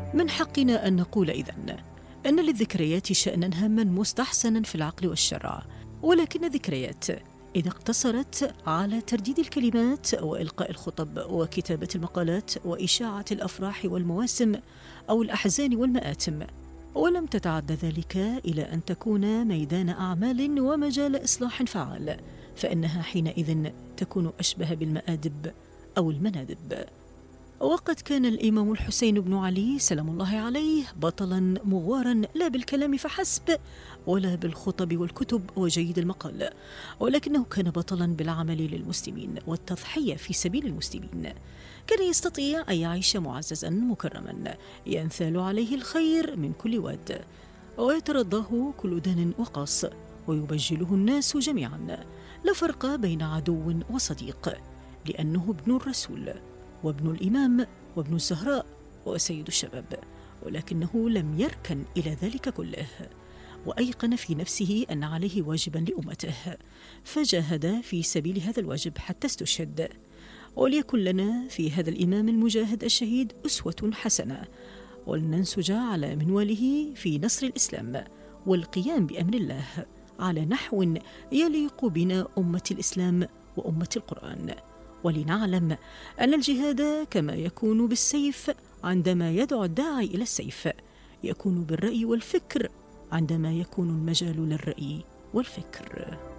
من حقنا أن نقول إذن أن للذكريات شأناً هاماً مستحسناً في العقل والشرع، ولكن الذكريات إذا اقتصرت على ترديد الكلمات وإلقاء الخطب وكتابة المقالات وإشاعة الأفراح والمواسم أو الأحزان والمآتم، ولم تتعد ذلك إلى أن تكون ميدان أعمال ومجال إصلاح فعال، فإنها حينئذ تكون أشبه بالمآدب أو المنادب. وقد كان الإمام الحسين بن علي سلام الله عليه بطلاً مغواراً لا بالكلام فحسب ولا بالخطب والكتب وجيد المقال، ولكنه كان بطلاً بالعمل للمسلمين والتضحية في سبيل المسلمين. كان يستطيع أن يعيش معززاً مكرماً ينثال عليه الخير من كل واد، ويترضاه كل دان وقاص، ويبجله الناس جميعاً، لا فرق بين عدو وصديق، لأنه ابن الرسول وابن الإمام وابن الزهراء وسيد الشباب. ولكنه لم يركن إلى ذلك كله، وأيقن في نفسه أن عليه واجبا لأمته، فجاهد في سبيل هذا الواجب حتى استشهد. وليكن لنا في هذا الإمام المجاهد الشهيد أسوة حسنة، ولننسج على منواله في نصر الإسلام والقيام بأمر الله على نحو يليق بنا أمة الإسلام وأمة القرآن. ولنعلم أن الجهاد كما يكون بالسيف عندما يدعو الداعي إلى السيف، يكون بالرأي والفكر عندما يكون المجال للرأي والفكر.